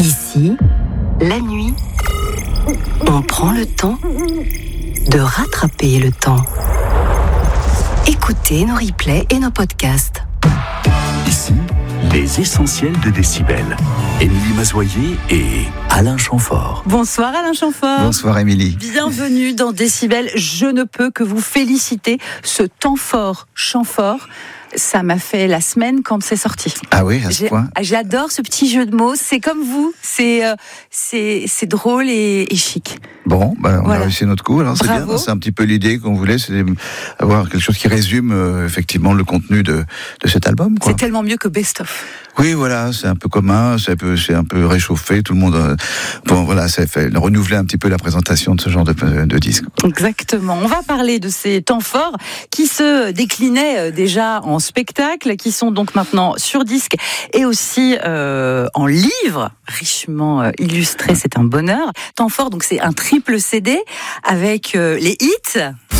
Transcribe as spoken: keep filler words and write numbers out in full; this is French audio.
Ici, la nuit, on prend le temps de rattraper le temps. Écoutez nos replays et nos podcasts. Ici, les essentiels de Décibel. Émilie Mazoyer et Alain Chamfort. Bonsoir Alain Chamfort. Bonsoir Émilie. Bienvenue dans Décibel. Je ne peux que vous féliciter. Ce temps fort, chant fort, ça m'a fait la semaine quand c'est sorti. Ah oui, à ce J'ai, point. J'adore ce petit jeu de mots. C'est comme vous. C'est, euh, c'est, c'est drôle et, et chic. Bon, ben, on Voilà. a réussi notre coup, alors c'est Bravo. bien. C'est un petit peu l'idée qu'on voulait, c'est avoir quelque chose qui résume euh, effectivement le contenu de, de cet album, quoi. C'est tellement mieux que Best of. Oui, voilà, c'est un peu commun, c'est un peu, c'est un peu réchauffé, tout le monde. Euh, bon, voilà, ça fait renouveler un petit peu la présentation de ce genre de, de disque. Exactement. On va parler de ces temps forts qui se déclinaient déjà en spectacle, qui sont donc maintenant sur disque et aussi euh, en livre, richement euh, illustré. C'est un bonheur. Temps fort, donc c'est un triple C D avec euh, les hits